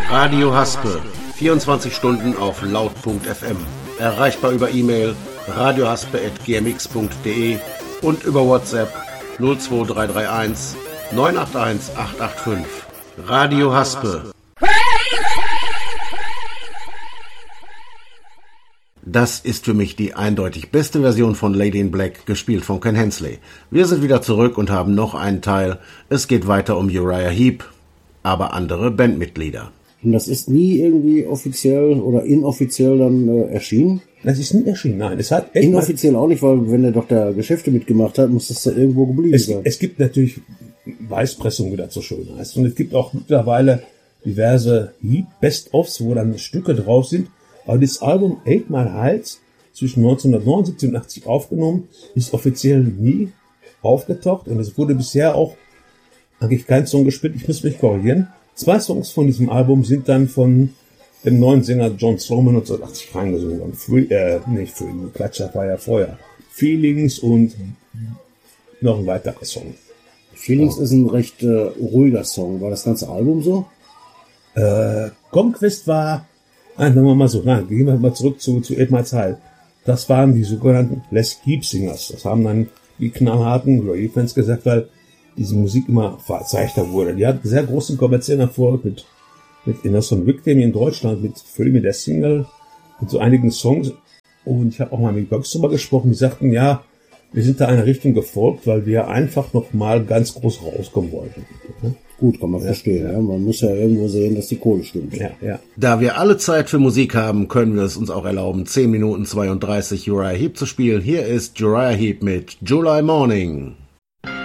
Radio Haspe, 24 Stunden auf laut.fm. Erreichbar über E-Mail radiohaspe@gmx.de und über WhatsApp 02331 981 885. Radio Haspe. Das ist für mich die eindeutig beste Version von Lady in Black, gespielt von Ken Hensley. Wir sind wieder zurück und haben noch einen Teil. Es geht weiter um Uriah Heep, aber andere Bandmitglieder. Und das ist nie irgendwie offiziell oder inoffiziell dann erschienen? Das ist nie erschienen, nein. Es hat inoffiziell auch nicht, weil wenn er doch da Geschäfte mitgemacht hat, muss das da irgendwo geblieben sein. Es gibt natürlich Weißpressung, wie das so schön heißt. Und es gibt auch mittlerweile diverse Best-ofs, wo dann Stücke drauf sind. Aber das Album 8 Mile Heights, zwischen 1979 und 80 aufgenommen, ist offiziell nie aufgetaucht. Und es wurde bisher auch eigentlich kein Song gespielt. Ich muss mich korrigieren. 2 Songs von diesem Album sind dann von dem neuen Sänger John Sloman 1980 reingesungen worden. Klatscher war ja vorher. Feelings und noch ein weiterer Song. Feelings ist ein recht ruhiger Song. War das ganze Album so? Conquest war, sagen wir mal so, gehen wir mal zurück zu 8 Mile Heights. Das waren die sogenannten Les Keep Singers. Das haben dann die knallharten Uriah-Fans gesagt, weil diese Musik immer verzeichneter wurde. Die hat sehr großen kommerziellen Erfolg mit Innocent Victim in Deutschland, mit der Single, mit so einigen Songs. Und ich habe auch mal mit Bugs drüber gesprochen, die sagten, ja, wir sind da einer Richtung gefolgt, weil wir einfach noch mal ganz groß rauskommen wollten. Gut, kann man verstehen. Ja. Man muss ja irgendwo sehen, dass die Kohle stimmt. Ja. Da wir alle Zeit für Musik haben, können wir es uns auch erlauben, 10 Minuten 32 Uriah Heep zu spielen. Hier ist Uriah Heep mit July Morning.